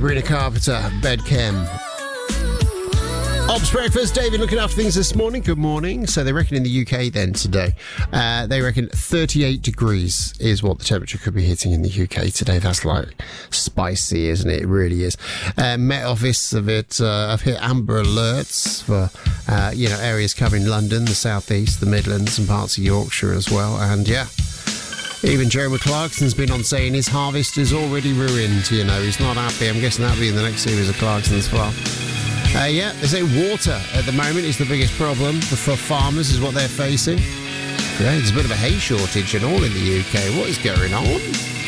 Sabrina Carpenter, Bed Chem. Ops Breakfast, David looking after things this morning. Good morning. So they reckon in the UK then today, they reckon 38 degrees is what the temperature could be hitting in the UK today. That's like spicy, isn't it? It really is. Met Office have hit amber alerts for, areas covering London, the South East, the Midlands and parts of Yorkshire as well. And yeah, even Jeremy Clarkson's been on saying his harvest is already ruined. He's not happy. I'm guessing that'll be in the next series of Clarkson as well. They say water at the moment is the biggest problem for farmers, is what they're facing. Yeah, there's a bit of a hay shortage and all in the UK. What is going on?